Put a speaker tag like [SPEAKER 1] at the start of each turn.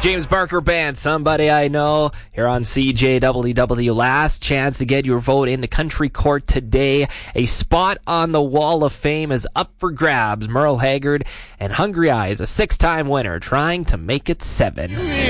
[SPEAKER 1] James Barker Band, Somebody I Know, here on CJWW. Last chance to get your vote into Country Court today. A spot on the Wall of Fame is up for grabs. Merle Haggard and Hungry Eyes, a 6-time winner, trying to make it 7.